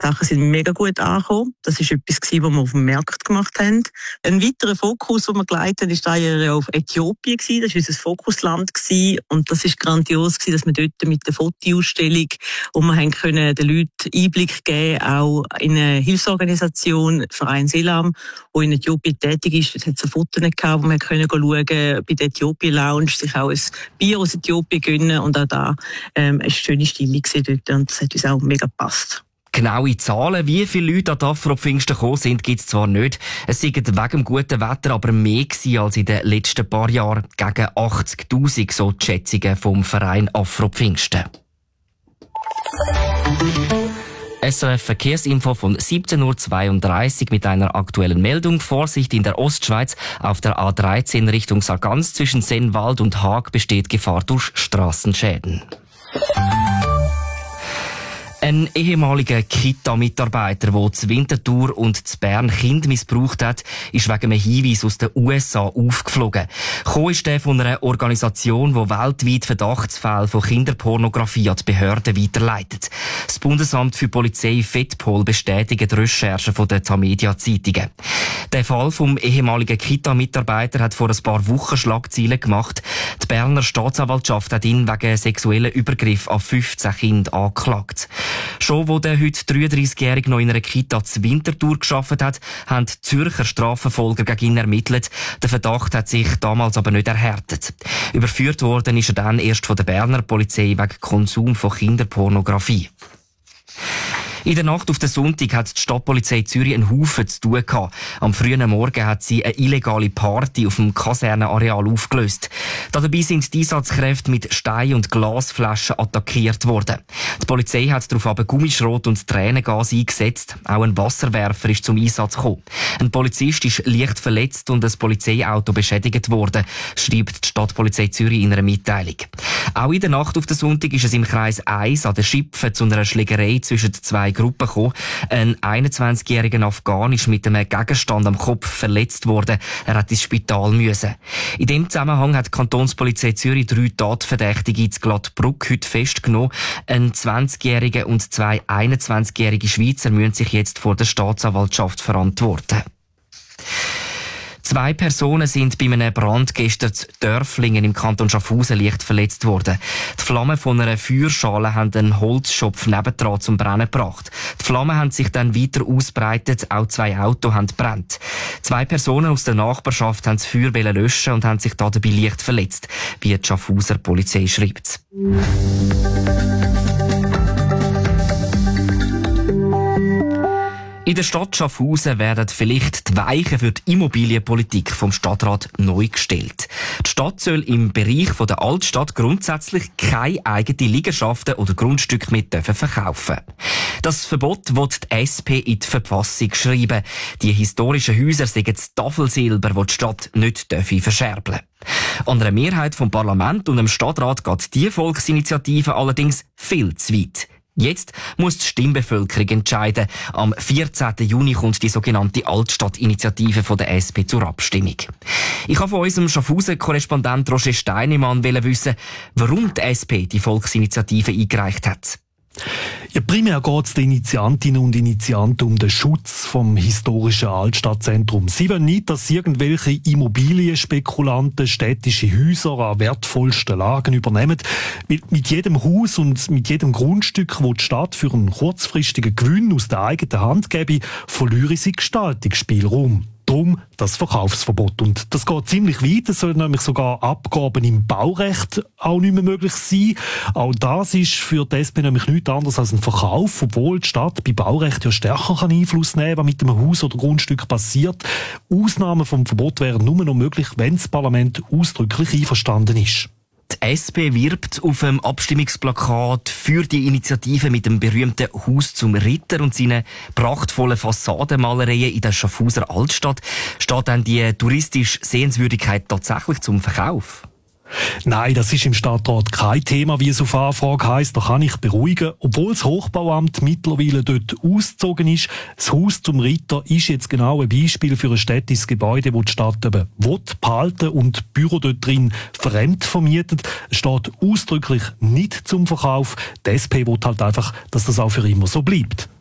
Sachen sind mega gut angekommen. Das war etwas, was wir auf dem Markt gemacht haben. Ein weiterer Fokus, den wir geleitet haben, war auf Äthiopien. Das war unser Fokusland. Und das war grandios, dass wir dort mit der Fotoausstellung, wo wir haben können, den Leuten Einblick geben, auch in eine Hilfsorganisation, Verein Selam, die in Äthiopien tätig ist. Es hat so Fotos gehabt, wo wir können schauen, bei der Äthiopien Lounge, sich auch ein Bier aus Äthiopien gönnen und auch da eine schöne Stimmung dort. Und das hat uns auch mega gepasst. Genaue Zahlen, wie viele Leute an die Afro-Pfingsten gekommen sind, gibt es zwar nicht. Es sei wegen dem guten Wetter aber mehr gewesen als in den letzten paar Jahren. Gegen 80'000, so die Schätzungen vom Verein Afro-Pfingsten. SRF Verkehrsinfo von 17:32 Uhr mit einer aktuellen Meldung. Vorsicht in der Ostschweiz. Auf der A13 Richtung Sargans zwischen Sennwald und Haag besteht Gefahr durch Strassenschäden. Ein ehemaliger Kita-Mitarbeiter, der zu Winterthur und zu Bern Kinder missbraucht hat, ist wegen einem Hinweis aus den USA aufgeflogen. Gekommen ist der von einer Organisation, die weltweit Verdachtsfälle von Kinderpornografie an die Behörden weiterleitet. Das Bundesamt für Polizei FEDPOL bestätigt die Recherchen von den Tamedia-Zeitungen. Der Fall vom ehemaligen Kita-Mitarbeiter hat vor ein paar Wochen Schlagzeilen gemacht. Die Berner Staatsanwaltschaft hat ihn wegen sexuellen Übergriff an 15 Kinder angeklagt. Schon wo der heute 33-Jährige noch in einer Kita zu Winterthur gearbeitet hat, haben die Zürcher Strafverfolger gegen ihn ermittelt. Der Verdacht hat sich damals aber nicht erhärtet. Überführt worden ist er dann erst von der Berner Polizei wegen Konsum von Kinderpornografie. In der Nacht auf den Sonntag hat die Stadtpolizei Zürich einen Haufen zu tun gehabt. Am frühen Morgen hat sie eine illegale Party auf dem Kasernenareal aufgelöst. Dabei sind die Einsatzkräfte mit Stein- und Glasflaschen attackiert worden. Die Polizei hat daraufhin Gummischrot und Tränengas eingesetzt. Auch ein Wasserwerfer ist zum Einsatz gekommen. Ein Polizist ist leicht verletzt und ein Polizeiauto beschädigt worden, schreibt die Stadtpolizei Zürich in einer Mitteilung. Auch in der Nacht auf den Sonntag ist es im Kreis 1 an der Schipfe zu einer Schlägerei zwischen zwei Gruppen gekommen. Ein 21-jähriger Afghan ist mit einem Gegenstand am Kopf verletzt worden. Er hat ins Spital müssen. In dem Zusammenhang hat die Kantonspolizei Zürich 3 Tatverdächtige zu Glattbrugg heute festgenommen. Ein 20-jähriger und 2 21-jährige Schweizer müssen sich jetzt vor der Staatsanwaltschaft verantworten. 2 Personen sind bei einem Brand gestern in Dörflingen im Kanton Schaffhausen leicht verletzt worden. Die Flammen von einer Feuerschale haben einen Holzschopf nebendran zum Brennen gebracht. Die Flammen haben sich dann weiter ausbreitet, auch 2 Autos haben gebrannt. 2 Personen aus der Nachbarschaft haben das Feuer löschen und haben sich dabei leicht verletzt, wie die Schaffhauser Polizei schreibt. In der Stadt Schaffhausen werden vielleicht die Weichen für die Immobilienpolitik vom Stadtrat neu gestellt. Die Stadt soll im Bereich der Altstadt grundsätzlich keine eigenen Liegenschaften oder Grundstücke mehr verkaufen. Das Verbot wird die SP in die Verfassung schreiben. Die historischen Häuser seien das Tafelsilber, das die Stadt nicht verscherbeln darf. An einer Mehrheit vom Parlament und dem Stadtrat geht diese Volksinitiative allerdings viel zu weit. Jetzt muss die Stimmbevölkerung entscheiden. Am 14. Juni kommt die sogenannte Altstadtinitiative von der SP zur Abstimmung. Ich habe von unserem Schaffhausen-Korrespondent Roger Steinemann wissen, warum die SP die Volksinitiative eingereicht hat. Ja, primär geht es den Initiantinnen und Initianten um den Schutz vom historischen Altstadtzentrum. Sie wollen nicht, dass irgendwelche Immobilienspekulanten städtische Häuser an wertvollsten Lagen übernehmen. Mit jedem Haus und mit jedem Grundstück, das die Stadt für einen kurzfristigen Gewinn aus der eigenen Hand gebe, verliere sie Gestaltungsspielraum. Darum das Verkaufsverbot. Und das geht ziemlich weit. Es sollen nämlich sogar Abgaben im Baurecht auch nicht mehr möglich sein. Auch das ist für die SP nämlich nichts anderes als ein Verkauf, obwohl die Stadt bei Baurecht ja stärker Einfluss nehmen kann, was mit einem Haus oder Grundstück passiert. Ausnahmen vom Verbot wären nur noch möglich, wenn das Parlament ausdrücklich einverstanden ist. Die SP wirbt auf dem Abstimmungsplakat für die Initiative mit dem berühmten Haus zum Ritter und seinen prachtvollen Fassadenmalereien in der Schaffhauser Altstadt. Steht dann die touristische Sehenswürdigkeit tatsächlich zum Verkauf? Nein, das ist im Stadtrat kein Thema, wie es auf Anfrage heisst. Da kann ich beruhigen. Obwohl das Hochbauamt mittlerweile dort ausgezogen ist, das Haus zum Ritter ist jetzt genau ein Beispiel für ein städtisches Gebäude, das die Stadt eben behalten und die Büro dort drin fremd vermietet. Es steht ausdrücklich nicht zum Verkauf. Die SP will halt einfach, dass das auch für immer so bleibt.